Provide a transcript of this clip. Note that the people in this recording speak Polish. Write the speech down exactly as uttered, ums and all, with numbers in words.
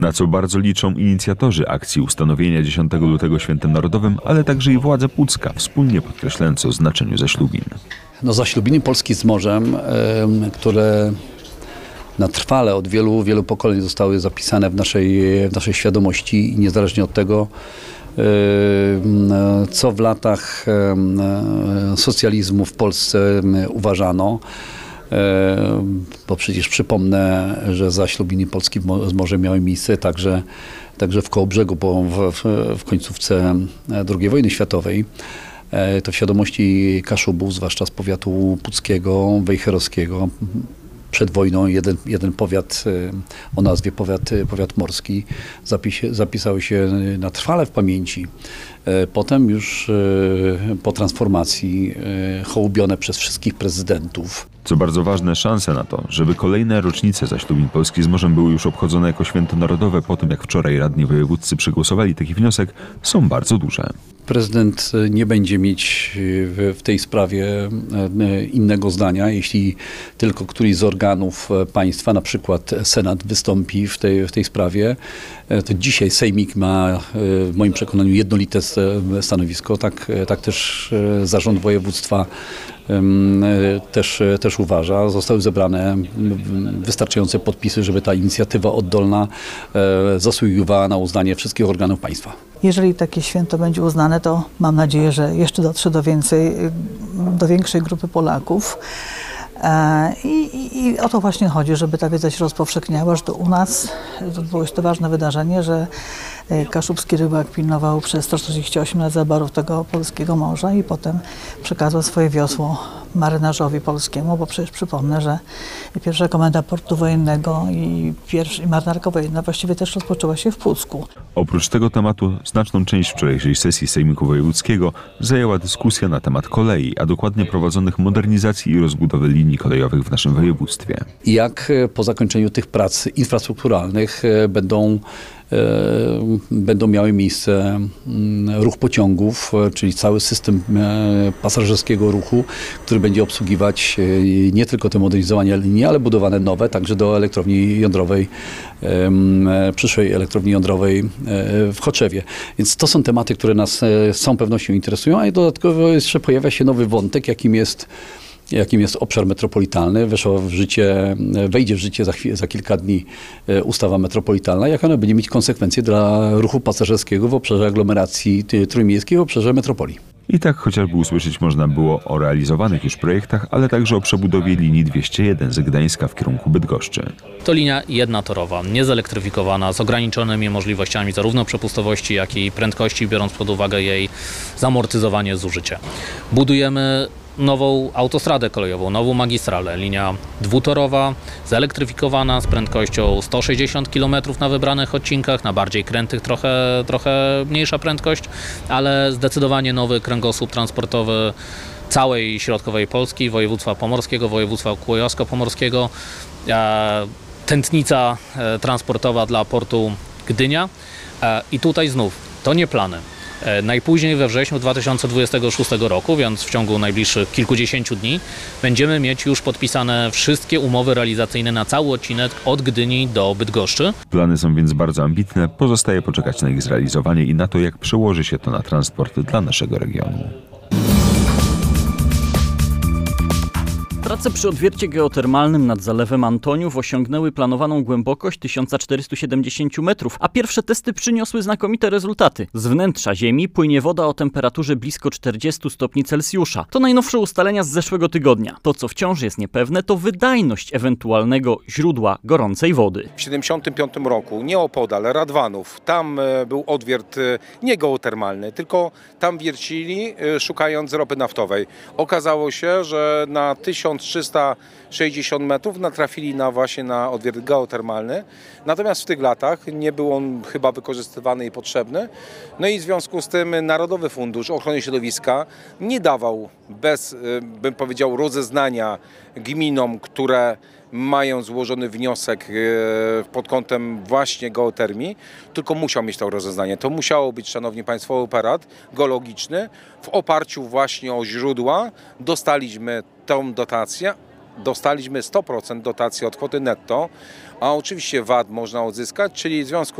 Na co bardzo liczą inicjatorzy akcji ustanowienia dziesiątego lutego Świętem Narodowym, ale także i władze Pucka, wspólnie podkreślając o znaczeniu zaślubin. No, zaślubiny Polski z morzem, y, które na trwale od wielu, wielu pokoleń zostały zapisane w naszej, w naszej świadomości i niezależnie od tego, co w latach socjalizmu w Polsce uważano, bo przecież przypomnę, że zaślubiny Polski z morzem miały miejsce także, także w Kołobrzegu, bo w, w końcówce drugiej wojny światowej. To w świadomości Kaszubów, zwłaszcza z powiatu puckiego, wejherowskiego, przed wojną jeden, jeden powiat o nazwie powiat, powiat morski zapis, zapisał się na trwale w pamięci. Potem już po transformacji hołubione przez wszystkich prezydentów. Co bardzo ważne, szanse na to, żeby kolejne rocznice zaślubin Polski z morzem były już obchodzone jako święto narodowe po tym, jak wczoraj radni wojewódzcy przegłosowali taki wniosek, są bardzo duże. Prezydent nie będzie mieć w tej sprawie innego zdania, jeśli tylko któryś z organów państwa, na przykład Senat, wystąpi w tej, w tej sprawie. To dzisiaj Sejmik ma w moim przekonaniu jednolite stanowisko, tak, tak też zarząd województwa też, też uważa. Zostały zebrane wystarczające podpisy, żeby ta inicjatywa oddolna zasługiwała na uznanie wszystkich organów państwa. Jeżeli takie święto będzie uznane, to mam nadzieję, że jeszcze dotrze do więcej, do większej grupy Polaków. I, i, I o to właśnie chodzi, żeby ta wiedza się rozpowszechniała, że to u nas to było to ważne wydarzenie, że kaszubski rybak pilnował przez sto czterdzieści osiem lat zaborów tego polskiego morza i potem przekazał swoje wiosło marynarzowi polskiemu, bo przecież przypomnę, że pierwsza komenda portu wojennego i, pierwsza, i marynarka wojenna właściwie też rozpoczęła się w Pucku. Oprócz tego tematu znaczną część wczorajszej sesji Sejmiku Wojewódzkiego zajęła dyskusja na temat kolei, a dokładnie prowadzonych modernizacji i rozbudowy linii kolejowych w naszym województwie. Jak po zakończeniu tych prac infrastrukturalnych będą będą miały miejsce ruch pociągów, czyli cały system pasażerskiego ruchu, który będzie obsługiwać nie tylko te modernizowane linie, ale budowane nowe, także do elektrowni jądrowej, przyszłej elektrowni jądrowej w Choczewie. Więc to są tematy, które nas z całą pewnością interesują, a dodatkowo jeszcze pojawia się nowy wątek, jakim jest jakim jest obszar metropolitalny. Weszła w życie, wejdzie w życie za, chwilę, za kilka dni ustawa metropolitalna, jak ona będzie mieć konsekwencje dla ruchu pasażerskiego w obszarze aglomeracji trójmiejskiej, w obszarze metropolii. I tak chociażby usłyszeć można było o realizowanych już projektach, ale także o przebudowie linii dwieście jeden z Gdańska w kierunku Bydgoszczy. To linia jednotorowa, niezelektryfikowana, z ograniczonymi możliwościami zarówno przepustowości, jak i prędkości, biorąc pod uwagę jej zamortyzowanie zużycia. Budujemy nową autostradę kolejową, nową magistralę, linia dwutorowa, zelektryfikowana z prędkością sto sześćdziesiąt kilometrów na wybranych odcinkach, na bardziej krętych trochę, trochę mniejsza prędkość, ale zdecydowanie nowy kręgosłup transportowy całej środkowej Polski, województwa pomorskiego, województwa kujawsko-pomorskiego, tętnica transportowa dla portu Gdynia i tutaj znów, to nie plany. Najpóźniej we wrześniu dwa tysiące dwudziestego szóstego roku, więc w ciągu najbliższych kilkudziesięciu dni, będziemy mieć już podpisane wszystkie umowy realizacyjne na cały odcinek od Gdyni do Bydgoszczy. Plany są więc bardzo ambitne, pozostaje poczekać na ich zrealizowanie i na to, jak przełoży się to na transport dla naszego regionu. Prace przy odwiercie geotermalnym nad zalewem Antoniów osiągnęły planowaną głębokość tysiąc czterysta siedemdziesiąt metrów, a pierwsze testy przyniosły znakomite rezultaty. Z wnętrza Ziemi płynie woda o temperaturze blisko czterdziestu stopni Celsjusza. To najnowsze ustalenia z zeszłego tygodnia. To, co wciąż jest niepewne, to wydajność ewentualnego źródła gorącej wody. W tysiąc dziewięćset siedemdziesiątym piątym roku nieopodal Radwanów, tam był odwiert nie geotermalny, tylko tam wiercili szukając ropy naftowej. Okazało się, że na tysiąc trzysta sześćdziesiąt metrów natrafili na właśnie na odwiert geotermalny. Natomiast w tych latach nie był on chyba wykorzystywany i potrzebny. No i w związku z tym Narodowy Fundusz Ochrony Środowiska nie dawał bez, bym powiedział, rozeznania gminom, które mają złożony wniosek pod kątem właśnie geotermii, tylko musiał mieć to rozeznanie. To musiało być, szanowni państwo, operat geologiczny. W oparciu właśnie o źródła dostaliśmy tą dotację dostaliśmy sto procent dotacji od kwoty netto, a oczywiście V A T można odzyskać, czyli w związku